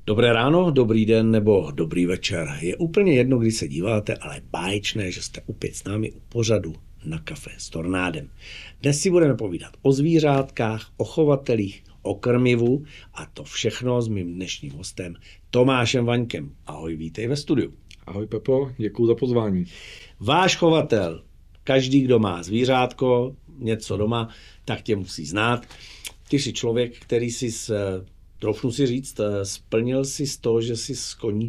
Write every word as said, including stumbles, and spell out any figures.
Dobré ráno, dobrý den nebo dobrý večer. Je úplně jedno, kdy se díváte, ale báječné, že jste opět s námi u pořadu Na kafe s Tornádem. Dnes si budeme povídat o zvířátkách, o chovatelích, o krmivu a to všechno s mým dnešním hostem Tomášem Vaňkem. Ahoj, vítej ve studiu. Ahoj Pepo, děkuju za pozvání. Váš chovatel, každý, kdo má zvířátko, něco doma, tak tě musí znát. Ty jsi člověk, který si s troufnu si říct, splnil si z toho, že si z koní